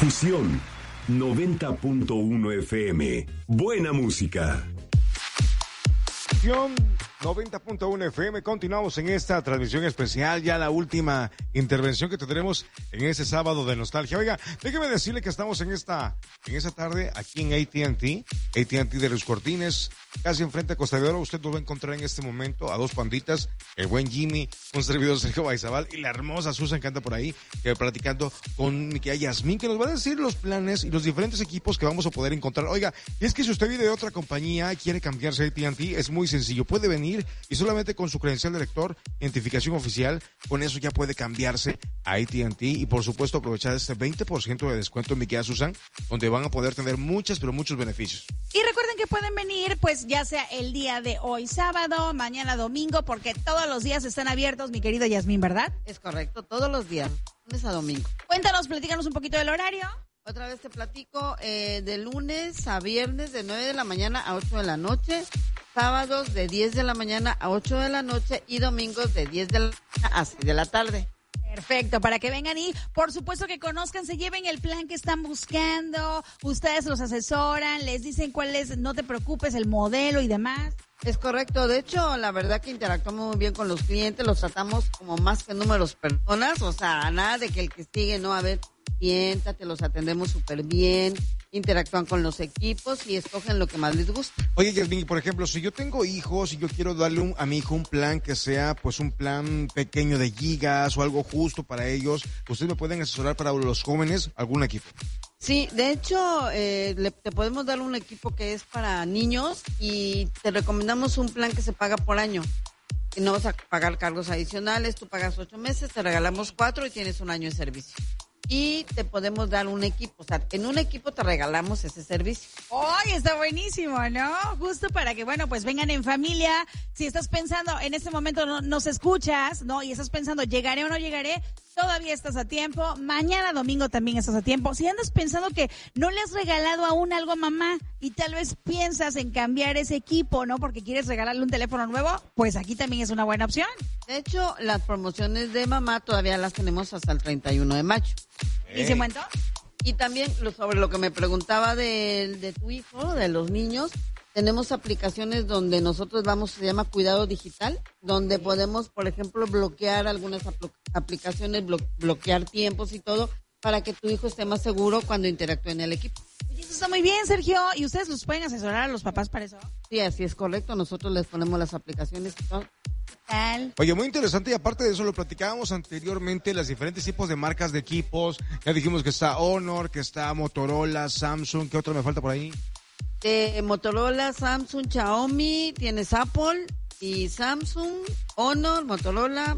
Fusión 90.1 FM. Buena música. Fusión 90.1 FM. Continuamos en esta transmisión especial, ya la última intervención que tendremos en este sábado de nostalgia. Oiga, déjeme decirle que estamos en esta tarde aquí en AT&T de Los Cortines, casi enfrente a Costa de Oro. Usted nos va a encontrar en este momento a dos panditas, el buen Jimmy, un servidor Sergio Baizabal y la hermosa Susan que anda por ahí, platicando con mi querida Yasmín, que nos va a decir los planes y los diferentes equipos que vamos a poder encontrar. Oiga, y es que si usted vive de otra compañía y quiere cambiarse a AT&T, es muy sencillo. Puede venir y solamente con su credencial de lector, identificación oficial, con eso ya puede cambiarse a AT&T y por supuesto aprovechar este 20% de descuento en mi querida Susan, donde van a poder tener muchos beneficios. Y recuerden que pueden venir, pues ya sea el día de hoy sábado, mañana domingo, porque todos los días están abiertos, mi querida Yasmín, ¿verdad? Es correcto, todos los días, lunes a domingo. Cuéntanos, platícanos un poquito del horario. Otra vez te platico, de lunes a viernes de 9 de la mañana a 8 de la noche, sábados de 10 de la mañana a 8 de la noche y domingos de 10 de la mañana a 6 de la tarde. Perfecto, para que vengan y por supuesto que conozcan, se lleven el plan que están buscando, ustedes los asesoran, les dicen cuál es, no te preocupes, el modelo y demás. Es correcto, de hecho, la verdad que interactuamos muy bien con los clientes, los tratamos como más que números personas, o sea, nada de que el que sigue, no, a ver, siéntate, los atendemos súper bien, interactúan con los equipos y escogen lo que más les gusta. Oye, Yasmín, por ejemplo, si yo tengo hijos y yo quiero darle a mi hijo un plan que sea pues un plan pequeño de gigas o algo justo para ellos, ¿ustedes me pueden asesorar para los jóvenes algún equipo? Sí, de hecho, te podemos dar un equipo que es para niños y te recomendamos un plan que se paga por año. Y no vas a pagar cargos adicionales, tú pagas 8 meses, te regalamos 4 y tienes un año de servicio. Y te podemos dar un equipo, o sea, en un equipo te regalamos ese servicio. ¡Ay, está buenísimo!, ¿no? Justo para que, bueno, pues vengan en familia. Si estás pensando, en este momento no nos escuchas, ¿no? Y estás pensando, ¿llegaré o no llegaré? Todavía estás a tiempo. Mañana domingo también estás a tiempo. Si andas pensando que no le has regalado aún algo a mamá y tal vez piensas en cambiar ese equipo, ¿no? Porque quieres regalarle un teléfono nuevo, pues aquí también es una buena opción. De hecho, las promociones de mamá todavía las tenemos hasta el 31 de mayo. ¿Y se cuento? Y también sobre lo que me preguntaba de tu hijo, de los niños, tenemos aplicaciones donde nosotros se llama cuidado digital, donde podemos, por ejemplo, bloquear algunas aplicaciones, bloquear tiempos y todo, para que tu hijo esté más seguro cuando interactúe en el equipo. Oye, eso está muy bien, Sergio. ¿Y ustedes los pueden asesorar a los papás para eso? Sí, así es correcto. Nosotros les ponemos las aplicaciones y todo. Oye, muy interesante, y aparte de eso lo platicábamos anteriormente, los diferentes tipos de marcas de equipos. Ya dijimos que está Honor, que está Motorola, Samsung, ¿qué otro me falta por ahí? Motorola, Samsung, Xiaomi, tienes Apple y Samsung, Honor, Motorola.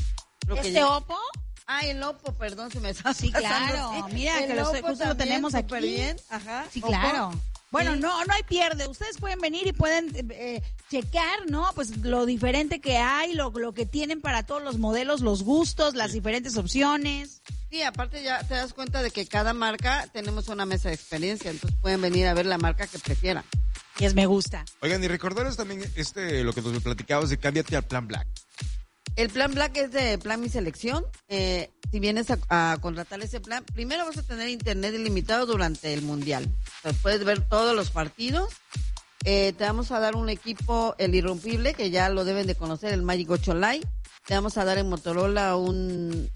¿Oppo? Ah, el Oppo, perdón, se me está Sí, claro. Sí. Mira, el que justo lo tenemos aquí. Bien. Ajá. Sí, Oppo. claro. Bueno, Sí. no hay pierde. Ustedes pueden venir y pueden checar, ¿no? Pues lo diferente que hay, lo que tienen para todos los modelos, los gustos, las diferentes opciones. Sí, aparte ya te das cuenta de que cada marca tenemos una mesa de experiencia, entonces pueden venir a ver la marca que prefieran. Y me gusta. Oigan, y recordarles también lo que nos platicabas de cámbiate al plan Black. El plan Black es de plan Mi Selección. Si vienes a contratar ese plan, primero vas a tener internet ilimitado durante el Mundial. Entonces puedes ver todos los partidos. Te vamos a dar un equipo, el irrompible, que ya lo deben de conocer, el Magic 8 Lite. Te vamos a dar en Motorola un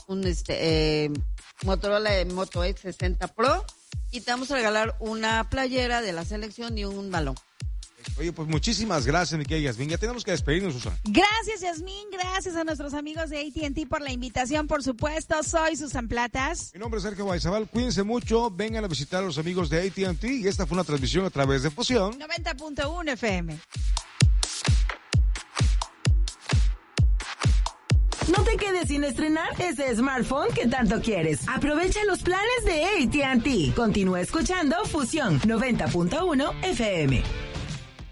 Motorola Moto X60 Pro. Y te vamos a regalar una playera de la selección y un balón. Oye, pues muchísimas gracias, mi querida Yasmín. Ya tenemos que despedirnos, Susana. Gracias, Yasmín. Gracias a nuestros amigos de AT&T por la invitación, por supuesto. Soy Susan Platas. Mi nombre es Sergio Baizabal. Cuídense mucho. Vengan a visitar a los amigos de AT&T. Y esta fue una transmisión a través de Fusión 90.1 FM. No te quedes sin estrenar ese smartphone que tanto quieres. Aprovecha los planes de AT&T. Continúa escuchando Fusión 90.1 FM.